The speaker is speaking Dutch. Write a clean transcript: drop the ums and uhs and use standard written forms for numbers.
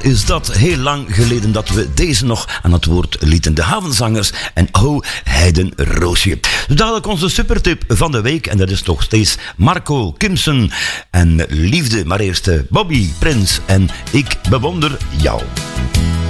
is dat heel lang geleden dat we deze nog aan het woord lieten. De Havenzangers en Oh Heiden Roosje. Dus dadelijk onze supertip van de week. En dat is toch steeds Marco Kimsen en Liefde. Maar eerst Bobby Prins en Ik bewonder jou.